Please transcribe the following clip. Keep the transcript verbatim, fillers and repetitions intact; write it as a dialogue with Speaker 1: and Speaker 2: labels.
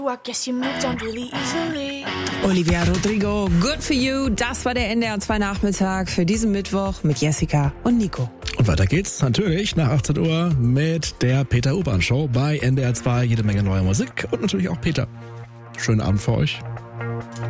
Speaker 1: I guess you moved on really easily.
Speaker 2: Olivia Rodrigo, Good for You. Das war der N D R zwei Nachmittag für diesen Mittwoch mit Jessica und Nico.
Speaker 3: Und weiter geht's natürlich nach achtzehn Uhr mit der Peter Urban Show bei N D R zwei. Jede Menge neue Musik und natürlich auch Peter. Schönen Abend für euch.